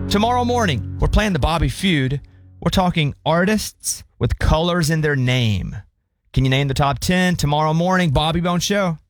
Tomorrow morning, we're playing the Bobby Feud. We're talking artists with colors in their name. Can you name the top 10? Tomorrow morning, Bobby Bone Show.